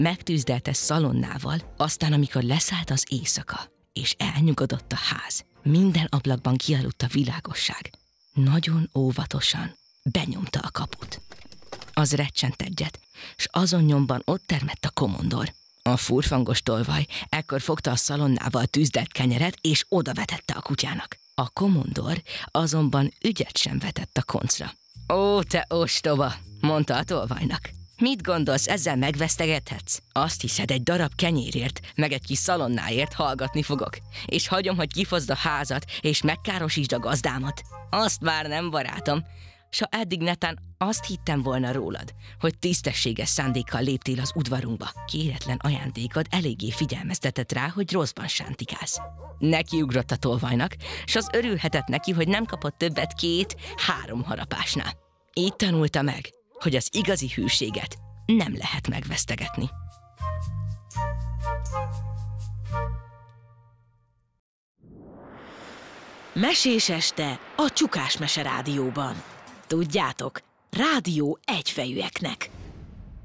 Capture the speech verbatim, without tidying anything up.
megtűzdelte szalonnával, aztán amikor leszállt az éjszaka, és elnyugodott a ház, minden ablakban kialudt a világosság. Nagyon óvatosan benyomta a kaput. Az recsent egyet, s azon nyomban ott termett a komondor. A furfangos tolvaj ekkor fogta a szalonnával tűzdelt kenyeret, és odavetette a kutyának. A komondor azonban ügyet sem vetett a koncra. Ó, te ostoba, mondta a tolvajnak. Mit gondolsz, ezzel megvesztegethetsz? Azt hiszed, egy darab kenyérért, meg egy kis szalonnáért hallgatni fogok, és hagyom, hogy kifozd a házat, és megkárosítsd a gazdámat? Azt már nem, barátom, s ha eddig netán azt hittem volna rólad, hogy tisztességes szándékkal léptél az udvarunkba. Kéretlen ajándékod eléggé figyelmeztetett rá, hogy rosszban sántikálsz. Nekiugrott a tolvajnak, s az örülhetett neki, hogy nem kapott többet két-három harapásnál. Így tanulta meg, hogy az igazi hűséget nem lehet megvesztegetni. Mesés este a Csukás Mese Rádióban. Tudjátok, rádió egyfejűeknek.